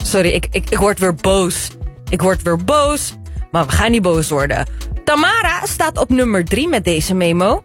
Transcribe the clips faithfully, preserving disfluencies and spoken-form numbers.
Sorry, ik, ik, ik word weer boos. Ik word weer boos, maar we gaan niet boos worden. Tamara staat op nummer drie met deze memo.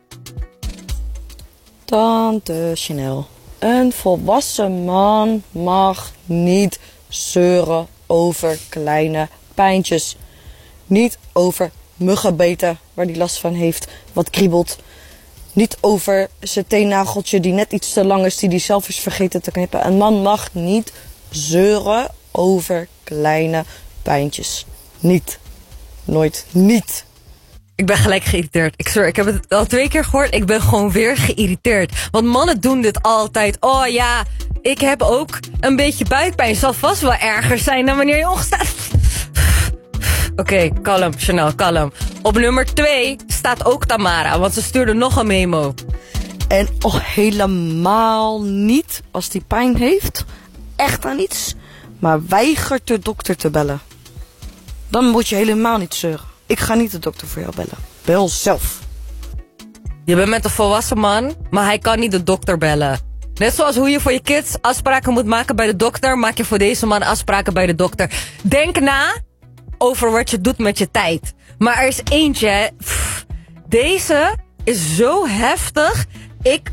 Tante Chanel. Een volwassen man mag niet zeuren over kleine pijntjes. Niet over muggenbeten waar hij last van heeft, wat kriebelt. Niet over zijn teennageltje die net iets te lang is, die hij zelf is vergeten te knippen. Een man mag niet zeuren over kleine pijntjes. Niet. Nooit. Niet. Ik ben gelijk geïrriteerd. Ik zweer, ik heb het al twee keer gehoord. Ik ben gewoon weer geïrriteerd. Want mannen doen dit altijd. Oh ja, ik heb ook een beetje buikpijn. Zal vast wel erger zijn dan wanneer je ongesteld... Oké, okay, kalm, Chanel, kalm. Op nummer twee staat ook Tamara, want ze stuurde nog een memo. En oh, helemaal niet als die pijn heeft. Echt aan iets. Maar weigert de dokter te bellen. Dan moet je helemaal niet zeuren. Ik ga niet de dokter voor jou bellen. Bel zelf. Je bent met een volwassen man, maar hij kan niet de dokter bellen. Net zoals hoe je voor je kids afspraken moet maken bij de dokter, maak je voor deze man afspraken bij de dokter. Denk na over wat je doet met je tijd. Maar er is eentje, hè. Pff, deze is zo heftig. Ik...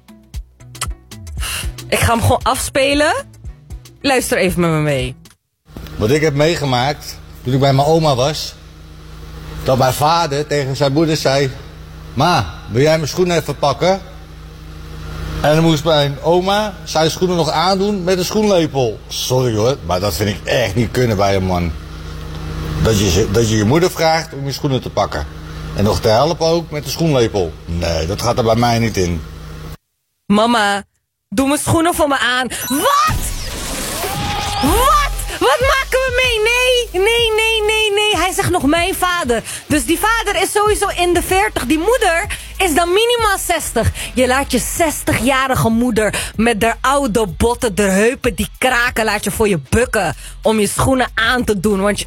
Ik ga hem gewoon afspelen. Luister even met me mee. Wat ik heb meegemaakt toen ik bij mijn oma was, dat mijn vader tegen zijn moeder zei: Ma, wil jij mijn schoenen even pakken? En dan moest mijn oma zijn schoenen nog aandoen met een schoenlepel. Sorry hoor, maar dat vind ik echt niet kunnen bij een man. Dat je, dat je je moeder vraagt om je schoenen te pakken. En nog te helpen ook met de schoenlepel. Nee, dat gaat er bij mij niet in. Mama, doe mijn schoenen voor me aan. Wat? Wat? Wat maken we mee? Nee, nee, nee, nee, nee. Hij zegt nog mijn vader. Dus die vader is sowieso in de veertig. Die moeder is dan minimaal zestig. Je laat je zestigjarige moeder met haar oude botten, de heupen die kraken, laat je voor je bukken om je schoenen aan te doen. Want je...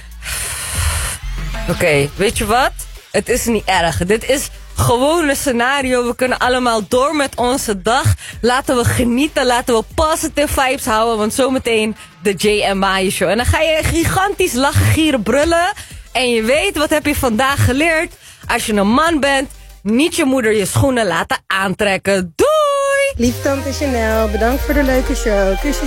Oké, okay, weet je wat? Het is niet erg. Dit is gewoon een scenario. We kunnen allemaal door met onze dag. Laten we genieten. Laten we positive vibes houden. Want zometeen de Jay en Maaie show. En dan ga je gigantisch lachen, gieren, brullen. En je weet, wat heb je vandaag geleerd? Als je een man bent, niet je moeder je schoenen laten aantrekken. Doei! Lief tante Chanel, bedankt voor de leuke show. Kusjes.